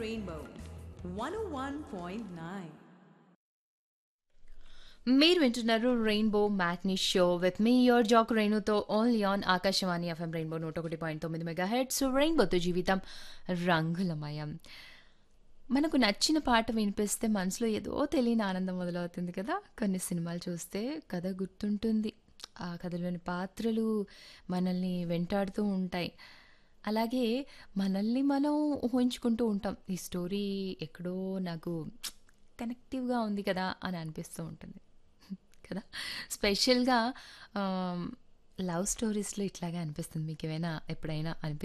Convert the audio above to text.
Rainbow 101.9. మీరు వింటున్నారు rainbow matinee show with me your Jack రేణుతో only on Akashvani FM rainbow 101.9 mega heads రెయిన్బోతో జీవితం రంగులమయం. మనకు నచ్చిన పాట వినిపిస్తే మనసులో ఏదో తెలియని ఆనందం మొదలవుతుంది కదా. కొన్ని సినిమాలు చూస్తే కథ గుర్తుంటుంది, ఆ కథలోని పాత్రలు మనల్ని వెంటాడుతూ ఉంటాయి. అలాగే మనల్ని మనం ఊహించుకుంటూ ఉంటాం, ఈ స్టోరీ ఎక్కడో నాకు కనెక్టివ్గా ఉంది కదా అని అనిపిస్తూ ఉంటుంది కదా. స్పెషల్గా లవ్ స్టోరీస్లో ఇట్లాగే అనిపిస్తుంది. మీకు ఏమైనా ఎప్పుడైనా